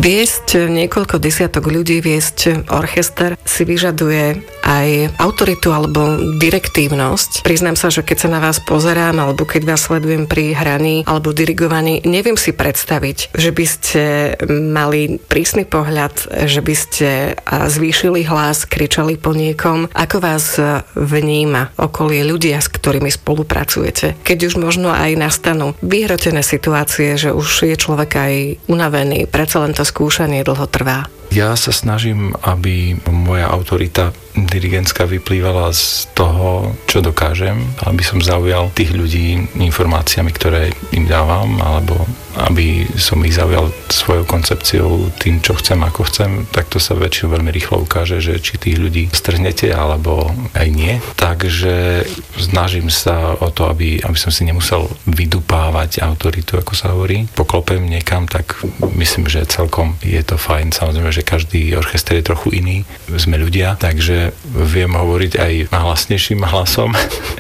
Viesť niekoľko desiatok ľudí, viesť orchester si vyžaduje aj autoritu alebo direktívnosť. Priznám sa, že keď sa na vás pozerám alebo keď vás sledujem pri hraní alebo dirigovaní, neviem si predstaviť, že by ste mali prísny pohľad, že by ste zvýšili hlas, kričali po niekom. Ako vás vníma okolie ľudia, s ktorými spolupracujete? Keď už možno aj nastanú vyhrotené situácie, že už je človek aj unavený, predsa len to skúšanie dlho trvá. Ja sa snažím, aby moja autorita dirigentská vyplývala z toho, čo dokážem, aby som zaujal tých ľudí informáciami, ktoré im dávam, alebo aby som ich zaujal svojou koncepciou, tým, čo chcem, ako chcem, tak to sa väčšinou veľmi rýchlo ukáže, že či tých ľudí strhnete, alebo aj nie. Takže snažím sa o to, aby som si nemusel vydupávať autoritu, ako sa hovorí. Poklopem niekam, tak myslím, že celkom je to fajn. Samozrejme, že každý orchester je trochu iný. Sme ľudia, takže viem hovoriť aj hlasnejším hlasom.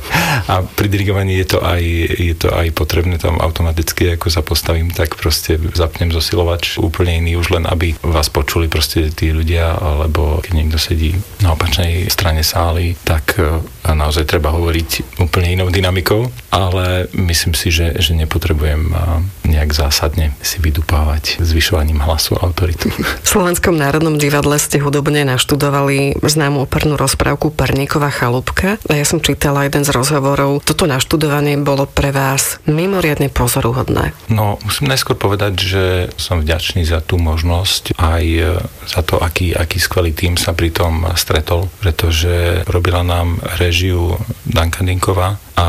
A pri dirigovaní je to aj potrebné tam automaticky, ako sa postavím, tak proste zapnem zosilovač úplne iný, už len aby vás počuli proste tí ľudia, alebo keď niekto sedí na opačnej strane sály, tak naozaj treba hovoriť úplne inou dynamikou, ale myslím si, že nepotrebujem nejak zásadne si vydupávať zvyšovaním hlasu autoritu. V Slovenskom národnom divadle ste hudobne naštudovali známu opernú rozprávku Perníková chalúbka a ja som čítala jeden z rozhovorov. Toto naštudovanie bolo pre vás mimoriadne pozoruhodné. No, musím najskôr povedať, že som vďačný za tú možnosť aj za to, aký skvelý tím sa pri tom stretol, pretože robila nám réžiu Danka Dinková a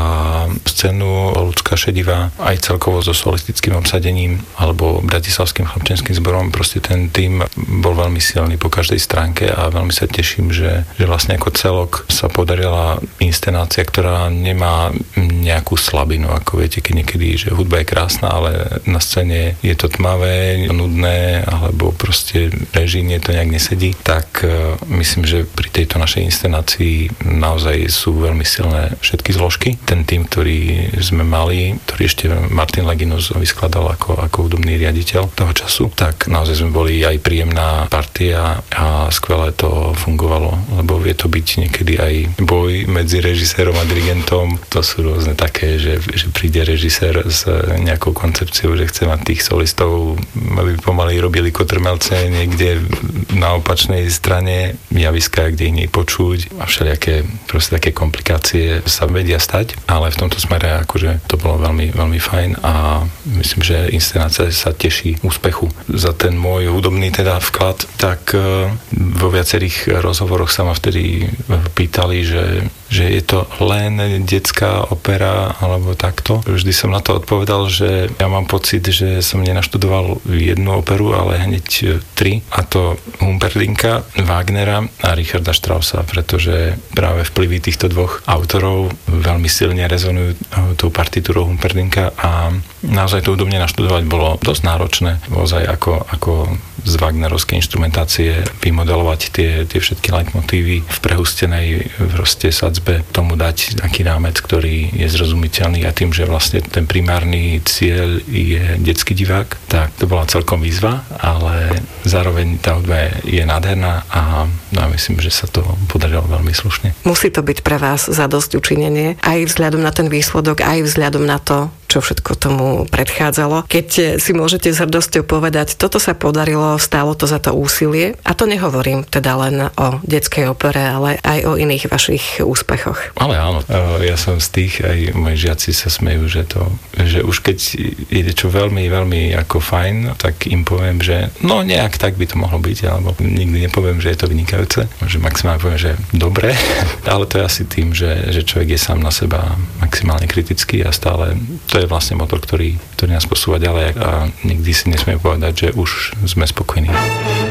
scénu Ľudská Šedivá aj celkovo so solistickým obsadením alebo bratislavským chlapčenským zborom. Proste ten tím bol veľmi silný po každej stránke a veľmi sa teším, že vlastne ako celok sa podarila inscenácia, ktorá nemá nejakú slabinu, ako viete, keď niekedy, že hudba je krásna, ale na scéne je to tmavé, nudné, alebo proste režíne to nejak nesedí, tak myslím, že pri tejto našej inscenácii naozaj sú veľmi silné všetky zložky. Ten tím, ktorý sme mali, ktorý ešte Martin Leginus vyskladal ako hudobný riaditeľ toho času, tak naozaj sme boli aj príjemná partia a skvelé to fungovalo, lebo vie to byť niekedy aj boj medzi režisérom a dirigentom. To sú rôzne také, že príde režisér s nejakou koncepciou, že chce mať tých solistov, aby pomaly robili kotrmelce niekde na opačnej strane javiska, kde ich nie počuť a všelijaké proste také komplikácie sa vedia stať, ale v tomto smere akože to bolo veľmi, veľmi fajn a myslím, že inscenácia sa teší úspechu. Za ten môj hudobný teda vklad, tak vo viacerých rozhovoroch sa ma vtedy pýtali, že je to len detská opera alebo takto. Vždy som na to odpovedal, že ja mám pocit, že som nenaštudoval jednu operu, ale hneď 3, a to Humperdinka, Wagnera a Richarda Straussa, pretože práve vplyvy týchto dvoch autorov veľmi silne rezonujú tou partitúrou Humperdinka a naozaj to hudobne naštudovať bolo dosť náročné. Ozaj ako z wagnerovskej inštrumentácie vymodelovať tie všetky leitmotívy v prehustenej proste sadzbe, tomu dať taký rámec, ktorý je zrozumiteľný a tým, že vlastne ten primárny cieľ je detský divák, tak to bola celkom výzva, ale zároveň tá hudba je nádherná a myslím, že sa to podarilo veľmi slušne. Musí to byť pre vás zadosť učinenie, aj vzhľadom na ten výsledok, aj vzhľadom na to, čo všetko tomu predchádzalo. Keď si môžete s hrdosťou povedať, toto sa podarilo, stálo to za to úsilie, a to nehovorím teda len o detskej opere, ale aj o iných vašich úspechoch. Ale áno, ja som z tých, aj moji žiaci sa smejú, že už keď ide čo veľmi, veľmi ako fajn, tak im poviem, že no nejak tak by to mohlo byť, alebo nikdy nepoviem, že je to vynikajúce, že maximálne poviem, že dobre, ale to je asi tým, že človek je sám na seba maximálne kritický a stále to je vlastne motor, ktorý nás posúva ďalej a nikdy si nesmieme povedať, že už sme spokojní.